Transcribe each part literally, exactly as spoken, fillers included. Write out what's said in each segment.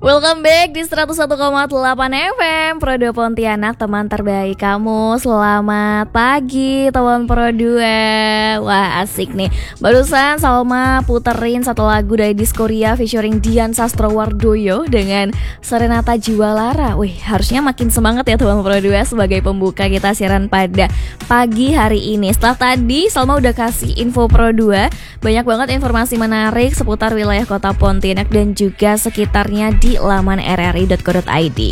Welcome back di seratus satu koma delapan F M Pro dua Pontianak, teman terbaik kamu. Selamat pagi teman Pro dua. Wah asik nih. Barusan Salma puterin satu lagu dari Diskoria featuring Dian Sastrowardoyo dengan Serenata Jiwa Lara. Wih, harusnya makin semangat ya teman Pro dua sebagai pembuka kita siaran pada pagi hari ini. Setelah tadi Salma udah kasih info Pro dua, banyak banget informasi menarik seputar wilayah kota Pontianak dan juga sekitarnya di laman r r i dot co dot i d.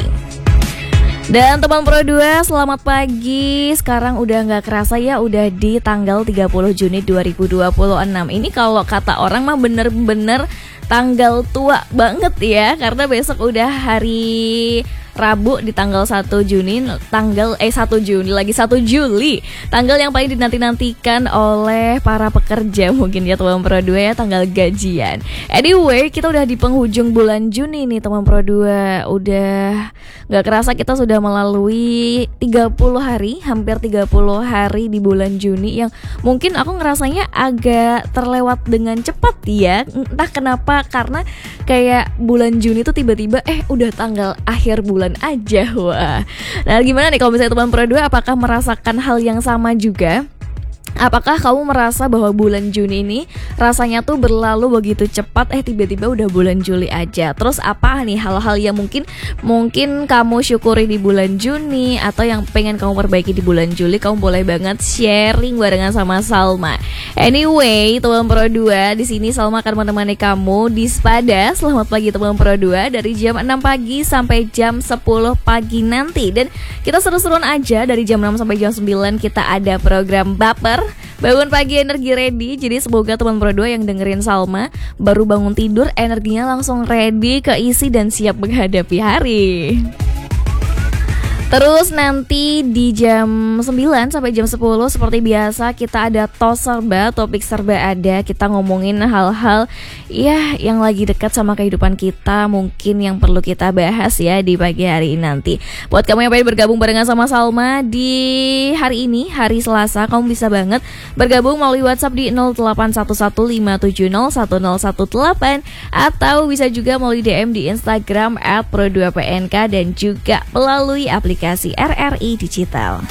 Dan teman Pro dua, selamat pagi. Sekarang udah gak kerasa ya, udah di tanggal tiga puluh Juni dua ribu dua puluh enam. Ini kalau kata orang mah bener-bener tanggal tua banget ya, karena besok udah hari Rabu di tanggal satu Juni, tanggal eh satu Juni lagi satu Juli, tanggal yang paling dinanti-nantikan oleh para pekerja mungkin ya teman Pro dua ya, tanggal gajian. Anyway, kita udah di penghujung bulan Juni nih teman Pro dua. Udah gak kerasa kita sudah melalui tiga puluh hari, hampir tiga puluh hari di bulan Juni yang mungkin aku ngerasanya agak terlewat dengan cepat ya. Entah kenapa, karena kayak bulan Juni tuh tiba-tiba eh udah tanggal akhir bulan aja. Wah. Nah, gimana nih kalau misalnya teman Pro dua, apakah merasakan hal yang sama juga? Apakah kamu merasa bahwa bulan Juni ini rasanya tuh berlalu begitu cepat, eh tiba-tiba udah bulan Juli aja? Terus apa nih hal-hal yang mungkin mungkin kamu syukuri di bulan Juni atau yang pengen kamu perbaiki di bulan Juli? Kamu boleh banget sharing barengan sama Salma. Anyway, teman Pro dua, di sini Salma akan menemani kamu di Spada. Selamat pagi teman Pro dua, dari jam enam pagi sampai jam sepuluh pagi nanti. Dan kita seru-seruan aja dari jam enam sampai jam sembilan kita ada program Baper, bangun pagi energi ready. Jadi semoga teman Pro dua yang dengerin Salma baru bangun tidur energinya langsung ready, keisi dan siap menghadapi hari. Terus nanti di jam sembilan sampai jam sepuluh seperti biasa kita ada tos serba, topik serba ada. Kita ngomongin hal-hal ya yang lagi dekat sama kehidupan kita, mungkin yang perlu kita bahas ya di pagi hari ini nanti. Buat kamu yang pengen bergabung barengan sama Salma di hari ini, hari Selasa, kamu bisa banget bergabung melalui WhatsApp di nol delapan satu satu lima tujuh nol satu nol satu delapan, atau bisa juga melalui D M di Instagram at pro dua p n k dan juga melalui aplikasi R R I Digital.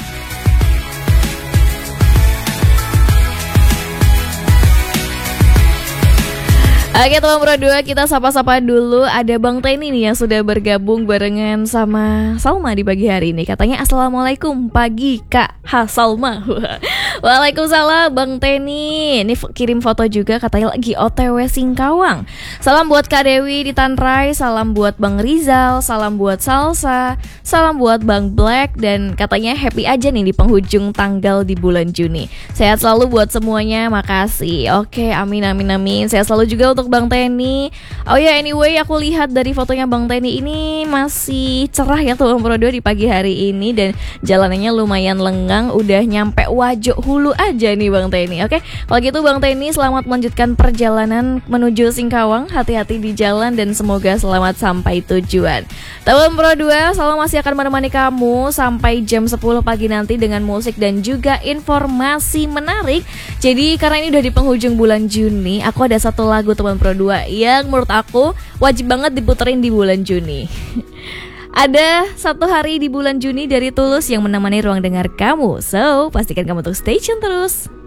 Oke teman Pro dua, kita sapa-sapa dulu. Ada Bang Teni nih yang sudah bergabung barengan sama Salma di pagi hari ini. Katanya assalamualaikum pagi Kak Ha Salma. Waalaikumsalam Bang Teni. Ini kirim foto juga, katanya lagi O T W Singkawang. Salam buat Kak Dewi di Tanrai, salam buat Bang Rizal, salam buat Salsa, salam buat Bang Black, dan katanya happy aja nih di penghujung tanggal di bulan Juni. Sehat selalu buat semuanya, makasih. Oke, amin amin amin. Sehat selalu juga untuk Bang Teni. Oh ya, anyway, aku lihat dari fotonya Bang Teni ini masih cerah ya teman Pro dua di pagi hari ini, dan jalanannya lumayan lengang, udah nyampe Wajo Hulu aja nih Bang Teni. Oke, kalau gitu Bang Teni selamat melanjutkan perjalanan menuju Singkawang, hati-hati di jalan dan semoga selamat sampai tujuan. Teman Pro dua, Salma masih akan menemani kamu sampai jam sepuluh pagi nanti dengan musik dan juga informasi menarik. Jadi karena ini udah di penghujung bulan Juni, aku ada satu lagu teman Pro dua yang menurut aku wajib banget diputerin di bulan Juni. Ada satu hari di bulan Juni dari Tulus yang menemani ruang dengar kamu. So, pastikan kamu untuk stay tune terus.